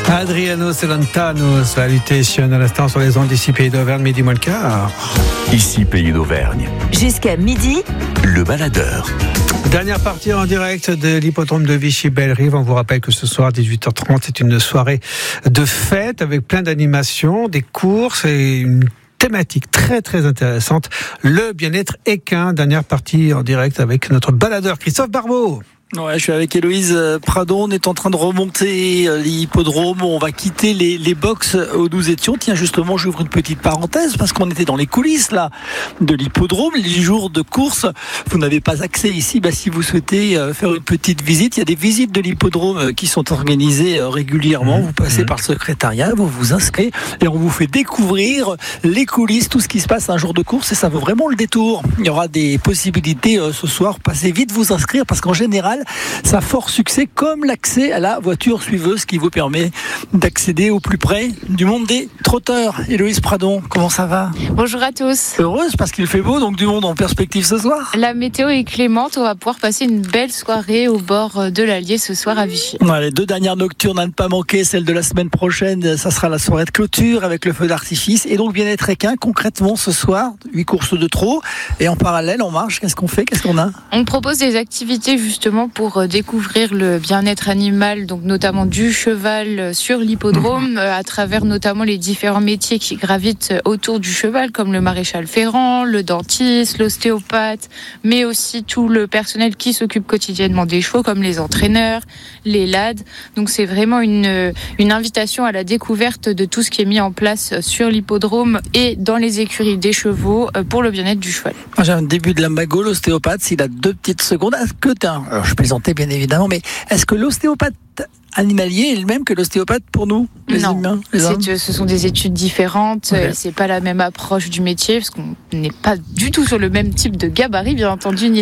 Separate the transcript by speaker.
Speaker 1: Adriano Celentano, Salutations à l'instant sur les ondes d'ici Pays d'Auvergne, midi moins le quart.
Speaker 2: Ici Pays d'Auvergne.
Speaker 3: Jusqu'à midi,
Speaker 2: Le baladeur.
Speaker 1: Dernière partie en direct de l'hippodrome de Vichy-Bellerive. On vous rappelle que ce soir, 18h30, c'est une soirée de fête avec plein d'animations, des courses et une thématique très très intéressante. Le bien-être équin. Dernière partie en direct avec notre baladeur Christophe Barbeau.
Speaker 4: Ouais, je suis avec Héloïse Pradon. On est en train de remonter l'hippodrome. On va quitter les box où nous étions. Tiens, justement, j'ouvre une petite parenthèse parce qu'on était dans les coulisses là de l'hippodrome. Les jours de course, vous n'avez pas accès ici. Si vous souhaitez faire une petite visite, il y a des visites de l'hippodrome qui sont organisées régulièrement. Vous passez par le secrétariat, vous vous inscrivez et on vous fait découvrir les coulisses, tout ce qui se passe un jour de course et ça vaut vraiment le détour. Il y aura des possibilités ce soir. Passez vite vous inscrire parce qu'en général, ça a fort succès comme l'accès à la voiture suiveuse qui vous permet d'accéder au plus près du monde des trotteurs. Héloïse Pradon, comment ça va ?
Speaker 5: Bonjour à tous.
Speaker 4: Heureuse parce qu'il fait beau, donc du monde en perspective ce soir.
Speaker 5: La météo est clémente, on va pouvoir passer une belle soirée au bord de l'Allier ce soir à Vichy.
Speaker 4: Les deux dernières nocturnes à ne pas manquer, celle de la semaine prochaine, ça sera la soirée de clôture avec le feu d'artifice et donc bien-être équin. Concrètement ce soir, 8 courses de trot et en parallèle en marche, qu'est-ce qu'on fait ? Qu'est-ce qu'on a ?
Speaker 5: On propose des activités justement pour découvrir le bien-être animal, donc notamment du cheval sur l'hippodrome, à travers notamment les différents métiers qui gravitent autour du cheval, comme le maréchal ferrant, le dentiste, l'ostéopathe, mais aussi tout le personnel qui s'occupe quotidiennement des chevaux, comme les entraîneurs, les lads. Donc c'est vraiment une invitation à la découverte de tout ce qui est mis en place sur l'hippodrome et dans les écuries des chevaux pour le bien-être du cheval.
Speaker 4: J'ai un début de la mago, l'ostéopathe, s'il a 2 petites secondes. Est-ce que alors je plaisantais bien évidemment, mais est-ce que l'ostéopathe animalier est le même que l'ostéopathe pour nous, les humains, les hommes ?
Speaker 5: Ce sont des études différentes, okay. C'est pas la même approche du métier, parce qu'on n'est pas du tout sur le même type de gabarit, bien entendu, ni